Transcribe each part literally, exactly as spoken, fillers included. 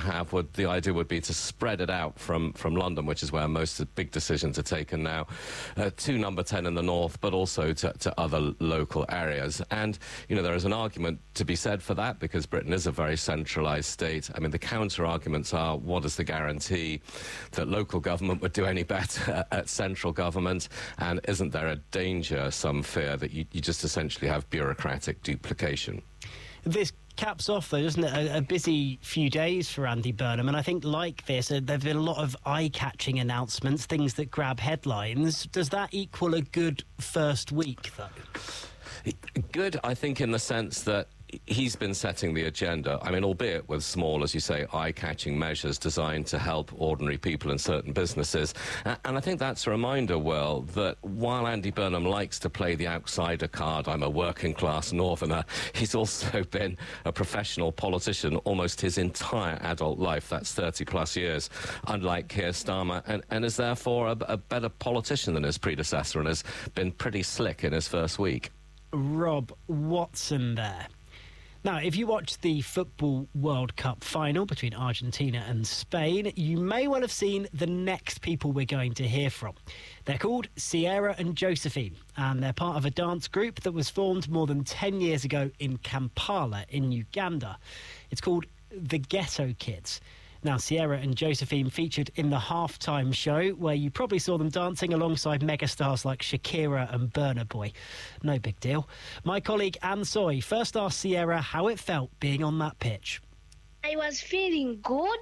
have would, the idea would be to spread it out from, from London, which is where most of the big decisions are taken now, uh, to number ten in the north, but also to, to other local areas. And, you know, there is an argument to be said for that, because Britain is a very centralised state. I mean, the counter-arguments are, what is the guarantee that local government would do any better at central government? And isn't there a danger, some fear, that you, you just essentially have bureaucratic duplication? This caps off, though, doesn't it, a, a busy few days for Andy Burnham. And I think, like this, uh, there have been a lot of eye-catching announcements, things that grab headlines. Does that equal a good first week, though? Good, I think, in the sense that he's been setting the agenda. I mean, albeit with small, as you say, eye-catching measures designed to help ordinary people in certain businesses. And I think that's a reminder, Will, that while Andy Burnham likes to play the outsider card, I'm a working-class northerner, he's also been a professional politician almost his entire adult life. That's thirty-plus years, unlike Keir Starmer, and, and is therefore a, a better politician than his predecessor, and has been pretty slick in his first week. Rob Watson there. Now, if you watch the Football World Cup final between Argentina and Spain, you may well have seen the next people we're going to hear from. They're called Sierra and Josephine, and they're part of a dance group that was formed more than ten years ago in Kampala in Uganda. It's called the Ghetto Kids. Now, Sierra and Josephine featured in the halftime show, where you probably saw them dancing alongside megastars like Shakira and Burna Boy. No big deal. My colleague Anne Soy first asked Sierra how it felt being on that pitch. I was feeling good.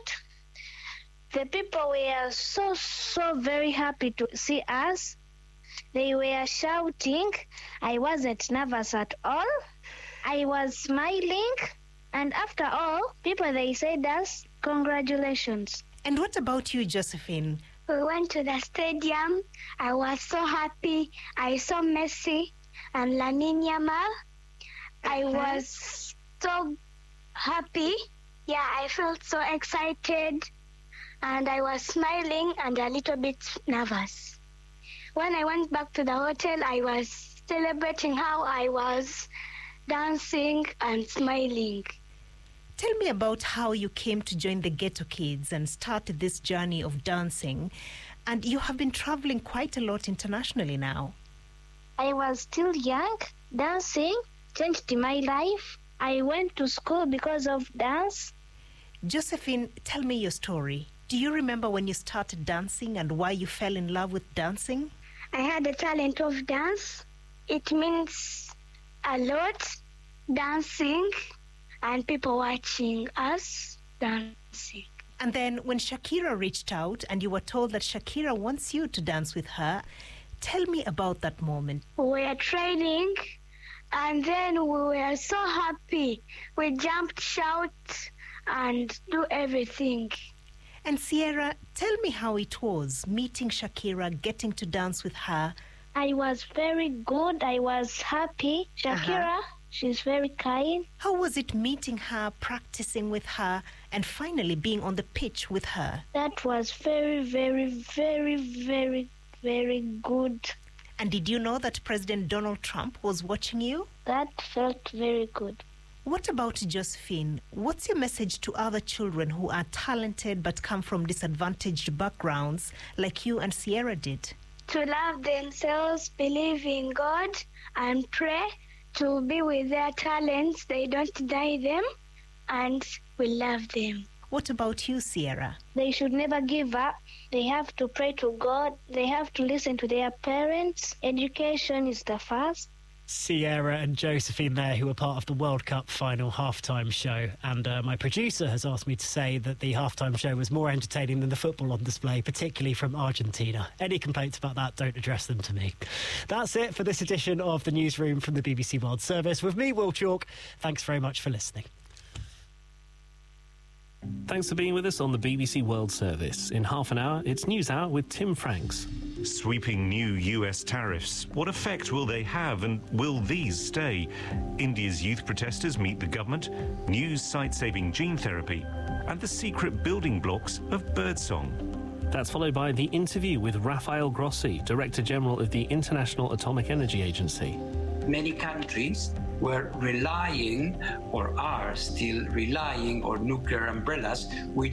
The people were so, so very happy to see us. They were shouting. I wasn't nervous at all. I was smiling. And after all, people, they said us, congratulations. And what about you, Josephine? We went to the stadium. I was so happy. I saw Messi and Lamine Yamal. I was so happy. Yeah, I felt so excited. And I was smiling and a little bit nervous. When I went back to the hotel, I was celebrating how I was dancing and smiling. Tell me about how you came to join the Ghetto Kids and started this journey of dancing. And you have been traveling quite a lot internationally now. I was still young. Dancing changed my life. I went to school because of dance. Josephine, tell me your story. Do you remember when you started dancing and why you fell in love with dancing? I had a talent of dance. It means a lot, dancing, and people watching us dancing. And then when Shakira reached out and you were told that Shakira wants you to dance with her, tell me about that moment. We were training, and then we were so happy. We jumped, shout, and do everything. And Sierra, tell me how it was meeting Shakira, getting to dance with her. I was very good. I was happy. Shakira, uh-huh. She's very kind. How was it meeting her, practicing with her, and finally being on the pitch with her? That was very, very, very, very, very good. And did you know that President Donald Trump was watching you? That felt very good. What about Josephine? What's your message to other children who are talented but come from disadvantaged backgrounds like you and Sierra did? To love themselves, believe in God, and pray. To be with their talents, they don't deny them, and we love them. What about you, Sierra? They should never give up. They have to pray to God. They have to listen to their parents. Education is the first. Sierra and Josephine there, who were part of the World Cup final halftime show. And uh, my producer has asked me to say that the halftime show was more entertaining than the football on display, particularly from Argentina. Any complaints about that, don't address them to me. That's it for this edition of The Newsroom from the B B C World Service. With me, Will Chalk. Thanks very much for listening. Thanks for being with us on the B B C World Service. In half an hour, it's News Hour with Tim Franks. Sweeping new U S tariffs. What effect will they have, and will these stay? India's youth protesters meet the government, news sight-saving gene therapy, and the secret building blocks of birdsong. That's followed by the interview with Rafael Grossi, Director General of the International Atomic Energy Agency. Many countries were relying, or are still relying, on nuclear umbrellas, which